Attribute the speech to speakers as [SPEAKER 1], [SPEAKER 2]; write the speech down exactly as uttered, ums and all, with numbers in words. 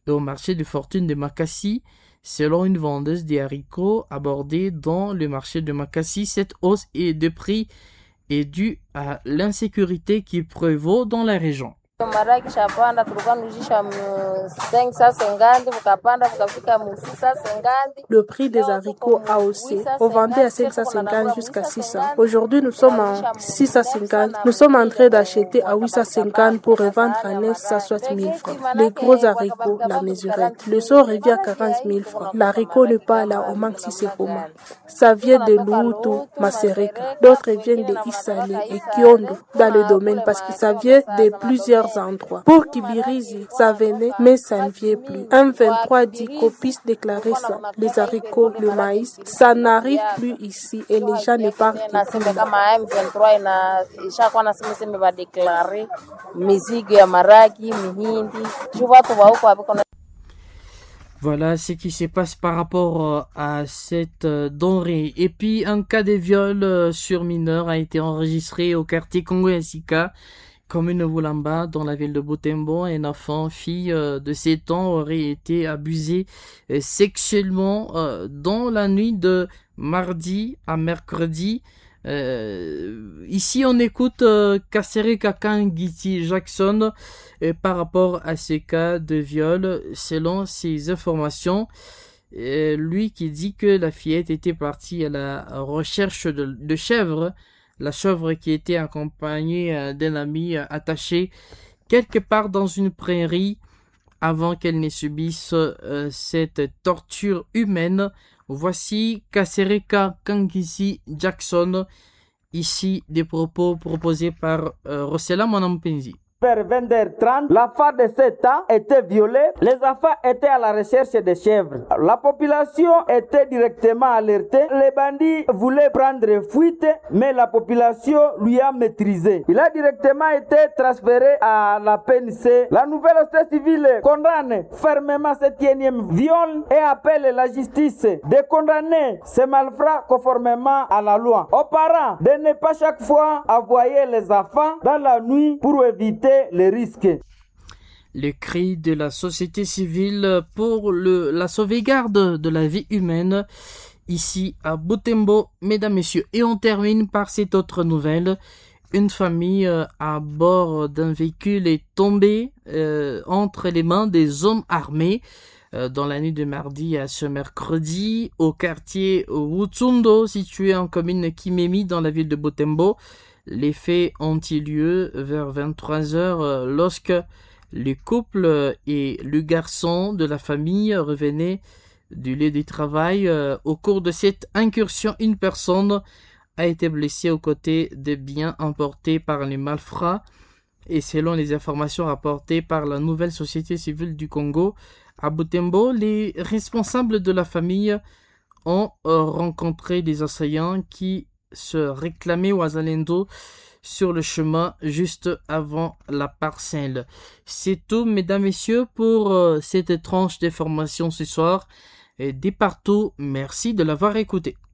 [SPEAKER 1] et au marché de fortune de Makassi. Selon une vendeuse des haricots abordée dans le marché de Makassi, cette hausse de prix est due à l'insécurité qui prévaut dans la région.
[SPEAKER 2] Le prix des haricots a haussé. On vendait à cinq cent cinquante jusqu'à six cents. Aujourd'hui, nous sommes à six cent cinquante. Nous sommes en train d'acheter à huit cent cinquante pour revendre à neuf cent soixante mille francs. Les gros haricots, la mesurette. Le sol revient à quarante mille francs. L'haricot n'est pas là, on manque si c'est Roma. Ça vient de Luutu, Masereka. D'autres viennent de Isale et Kiondo dans le domaine parce que ça vient de plusieurs endroits. Pour Kibirizi, ça venait, mais ça ne vient plus. Un vingt-trois dit qu'on puisse déclarer ça. Les haricots, le maïs, ça n'arrive plus ici et les gens ne partent plus.
[SPEAKER 1] Voilà ce qui se passe par rapport à cette denrée. Et puis, un cas de viol sur mineur a été enregistré au quartier Congo-Yasika, commune de Boulamba, dans la ville de Butembo. Un enfant, fille de sept ans, aurait été abusé sexuellement dans la nuit de mardi à mercredi. Euh, ici, on écoute euh, Kassere Kakangiti Jackson euh, par rapport à ces cas de viol. Selon ses informations, euh, lui qui dit que la fillette était partie à la recherche de, de chèvres, la chèvre qui était accompagnée euh, d'un ami euh, attaché quelque part dans une prairie avant qu'elle ne subisse euh, cette torture humaine. Voici Kasereka Kangisi Jackson, ici des propos proposés par euh, Rossella Monampenzi.
[SPEAKER 3] Vers vingt heures trente, la femme de sept ans était violée. Les enfants étaient à la recherche des chèvres. La population était directement alertée. Les bandits voulaient prendre fuite, mais la population lui a maîtrisé. Il a directement été transféré à la P N C. La nouvelle société civile condamne fermement cet énième viol et appelle la justice de condamner ces malfrats conformément à la loi. Aux parents de ne pas chaque fois envoyer les enfants dans la nuit pour éviter les risques.
[SPEAKER 1] Le cri de la société civile pour le, la sauvegarde de la vie humaine ici à Butembo, mesdames, messieurs. Et on termine par cette autre nouvelle. Une famille euh, à bord d'un véhicule est tombée euh, entre les mains des hommes armés euh, dans la nuit de mardi à ce mercredi au quartier Wutsundo, situé en commune Kimemi dans la ville de Butembo. Les faits ont eu lieu vers vingt-trois heures lorsque le couple et le garçon de la famille revenaient du lieu du travail. Au cours de cette incursion, une personne a été blessée aux côtés des biens emportés par les malfrats. Et selon les informations rapportées par la nouvelle société civile du Congo, à Butembo, les responsables de la famille ont rencontré des assaillants qui se réclamer aux Wazalendo sur le chemin juste avant la parcelle. C'est tout, mesdames, messieurs, pour euh, cette tranche d'information ce soir. Et dès partout, merci de l'avoir écouté.